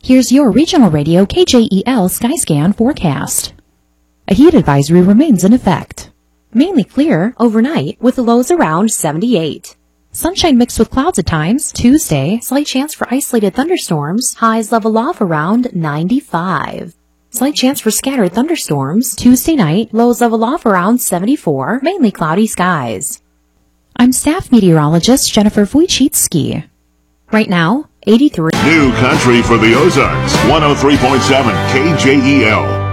Here's your regional radio KJEL Skyscan forecast. A heat advisory remains in effect. Mainly clear overnight with the lows around 78. Sunshine mixed with clouds at times. Tuesday, slight chance for isolated thunderstorms. Highs level off around 95. Slight chance for scattered thunderstorms. Tuesday night, lows level off around 74. Mainly cloudy skies. I'm staff meteorologist Jennifer Wojcicki. Right now, 83. New country for the Ozarks, 103.7 KJEL.